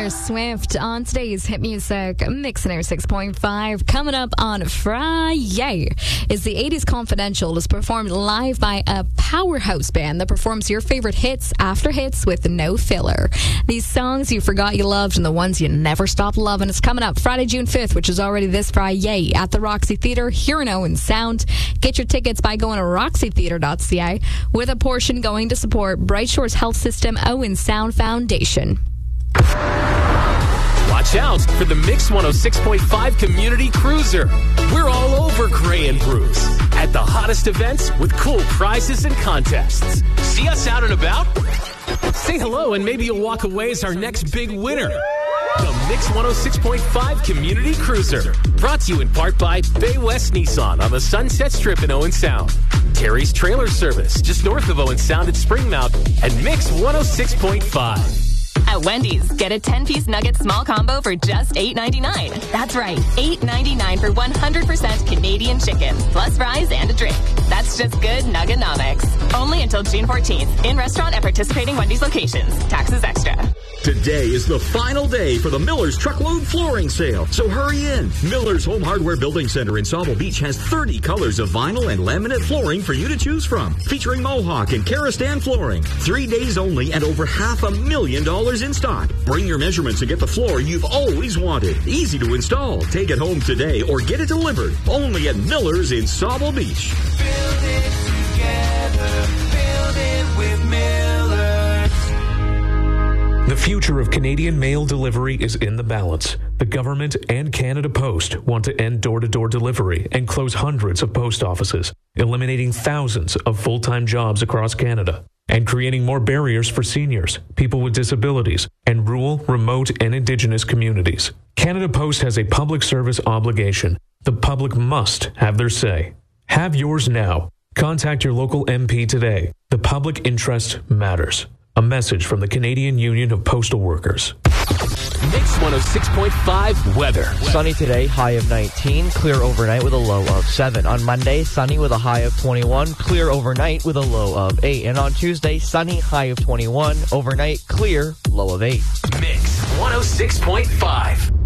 Taylor Swift on today's Hit Music Mix 6.5. Coming up on Friday is the 80s Confidential. It's performed live by a powerhouse band that performs your favorite hits after hits with no filler. These songs you forgot you loved and the ones you never stopped loving. It's coming up Friday, June 5th, which is already this Friday at the Roxy Theatre here in Owen Sound. Get your tickets by going to roxytheatre.ca, with a portion going to support Bright Shores Health System Owen Sound Foundation. Watch out for the Mix 106.5 Community Cruiser. We're all over Gray and Bruce at the hottest events with cool prizes and contests. See us out and about? Say hello and maybe you'll walk away as our next big winner. The Mix 106.5 Community Cruiser. Brought to you in part by Bay West Nissan on the Sunset Strip in Owen Sound, Terry's Trailer Service just north of Owen Sound at Springmount, and Mix 106.5. At Wendy's, get a 10-piece nugget small combo for just $8.99. That's right, $8.99 for 100% Canadian chicken, plus fries and a drink. That's just good Nuggenomics. Only until June 14th. In restaurant at participating Wendy's locations. Taxes extra. Today is the final day for the Miller's Truckload Flooring Sale, so hurry in. Miller's Home Hardware Building Center in Sauble Beach has 30 colors of vinyl and laminate flooring for you to choose from, featuring Mohawk and Karastan flooring. 3 days only and over $500,000 in stock. Bring your measurements and get the floor you've always wanted. Easy to install. Take it home today or get it delivered. Only at Miller's in Sauble Beach. Build it together. Build it with Miller's. The future of Canadian mail delivery is in the balance. The government and Canada Post want to end door-to-door delivery and close hundreds of post offices, eliminating thousands of full-time jobs across Canada, and creating more barriers for seniors, people with disabilities, and rural, remote, and Indigenous communities. Canada Post has a public service obligation. The public must have their say. Have yours now. Contact your local MP today. The public interest matters. A message from the Canadian Union of Postal Workers. Mix 106.5 weather. Sunny today, high of 19. Clear overnight with a low of 7. On Monday, sunny with a high of 21. Clear overnight with a low of 8. And on Tuesday, sunny, high of 21. Overnight, clear, low of 8. Mix 106.5.